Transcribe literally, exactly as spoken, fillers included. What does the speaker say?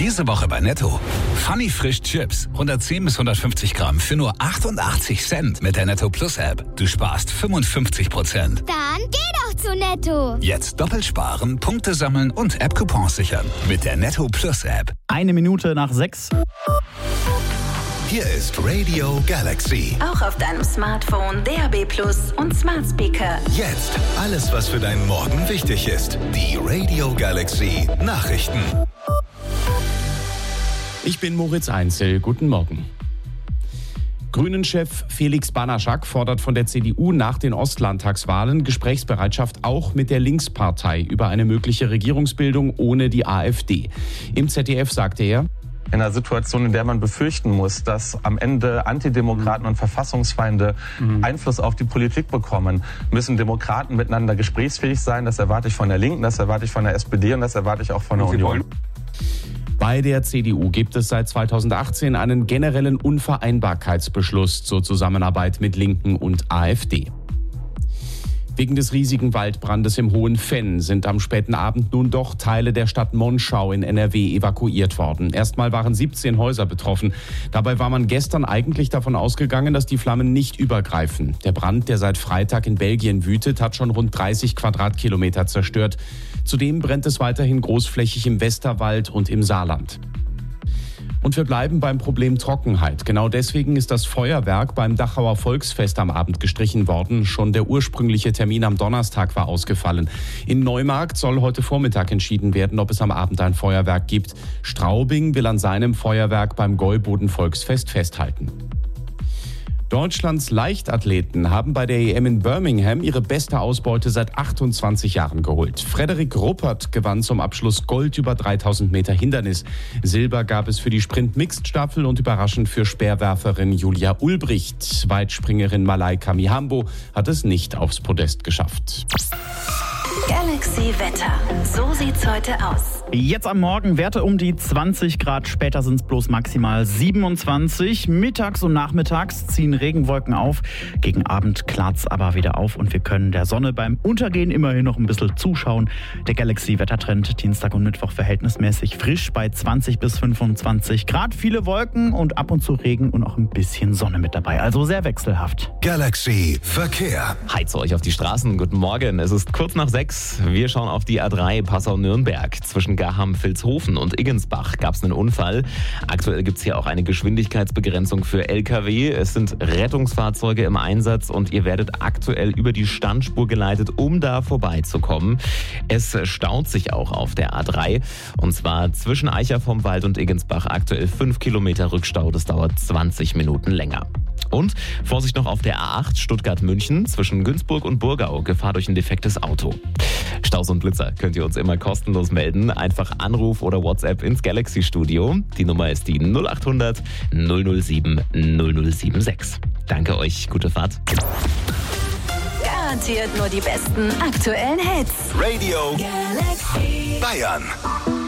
Diese Woche bei Netto. Funny Frisch Chips. hundertzehn bis hundertfünfzig Gramm für nur achtundachtzig Cent mit der Netto Plus App. Du sparst fünfundfünfzig Prozent. Dann geh doch zu Netto. Jetzt doppelt sparen, Punkte sammeln und App-Coupons sichern. Mit der Netto Plus App. Eine Minute nach sechs. Hier ist Radio Galaxy. Auch auf deinem Smartphone, D A B Plus und Smart Speaker. Jetzt alles, was für deinen Morgen wichtig ist. Die Radio Galaxy Nachrichten. Ich bin Moritz Einzel. Guten Morgen. Grünen-Chef Felix Banaschak fordert von der C D U nach den Ostlandtagswahlen Gesprächsbereitschaft auch mit der Linkspartei über eine mögliche Regierungsbildung ohne die AfD. Im Z D F sagte er: In einer Situation, in der man befürchten muss, dass am Ende Antidemokraten und Verfassungsfeinde mhm. Einfluss auf die Politik bekommen, müssen Demokraten miteinander gesprächsfähig sein. Das erwarte ich von der Linken, das erwarte ich von der S P D und das erwarte ich auch von der Union. Bei der C D U gibt es seit zweitausendachtzehn einen generellen Unvereinbarkeitsbeschluss zur Zusammenarbeit mit Linken und AfD. Wegen des riesigen Waldbrandes im Hohen Venn sind am späten Abend nun doch Teile der Stadt Monschau in N R W evakuiert worden. Erstmal waren siebzehn Häuser betroffen. Dabei war man gestern eigentlich davon ausgegangen, dass die Flammen nicht übergreifen. Der Brand, der seit Freitag in Belgien wütet, hat schon rund dreißig Quadratkilometer zerstört. Zudem brennt es weiterhin großflächig im Westerwald und im Saarland. Und wir bleiben beim Problem Trockenheit. Genau deswegen ist das Feuerwerk beim Dachauer Volksfest am Abend gestrichen worden. Schon der ursprüngliche Termin am Donnerstag war ausgefallen. In Neumarkt soll heute Vormittag entschieden werden, ob es am Abend ein Feuerwerk gibt. Straubing will an seinem Feuerwerk beim Gäuboden Volksfest festhalten. Deutschlands Leichtathleten haben bei der E M in Birmingham ihre beste Ausbeute seit achtundzwanzig Jahren geholt. Frederik Ruppert gewann zum Abschluss Gold über dreitausend Meter Hindernis. Silber gab es für die Sprint-Mixed-Staffel und überraschend für Speerwerferin Julia Ulbricht. Weitspringerin Malaika Mihambo hat es nicht aufs Podest geschafft. Galaxy Wetter. So sieht's heute aus. Jetzt am Morgen Werte um die zwanzig Grad, später sind es bloß maximal siebenundzwanzig. Mittags und nachmittags ziehen Regenwolken auf. Gegen Abend klart's aber wieder auf und wir können der Sonne beim Untergehen immerhin noch ein bisschen zuschauen. Der Galaxy-Wettertrend Dienstag und Mittwoch verhältnismäßig frisch bei zwanzig bis fünfundzwanzig Grad. Viele Wolken und ab und zu Regen und auch ein bisschen Sonne mit dabei. Also sehr wechselhaft. Galaxy Verkehr. Heizt euch auf die Straßen. Guten Morgen. Es ist kurz nach sechs. Wir schauen auf die A drei Passau-Nürnberg. Zwischen Gaham-Vilshofen und Iggensbach gab es einen Unfall. Aktuell gibt es hier auch eine Geschwindigkeitsbegrenzung für L K W. Es sind Rettungsfahrzeuge im Einsatz und ihr werdet aktuell über die Standspur geleitet, um da vorbeizukommen. Es staut sich auch auf der A drei. Und zwar zwischen Eicher vom Wald und Iggensbach aktuell fünf Kilometer Rückstau. Das dauert zwanzig Minuten länger. Und Vorsicht noch auf der A acht Stuttgart-München zwischen Günzburg und Burgau. Gefahr durch ein defektes Auto. Staus und Blitzer könnt ihr uns immer kostenlos melden. Einfach Anruf oder WhatsApp ins Galaxy-Studio. Die Nummer ist die null acht hundert null null sieben null null sieben sechs. Danke euch, gute Fahrt. Garantiert nur die besten aktuellen Hits. Radio Galaxy Bayern.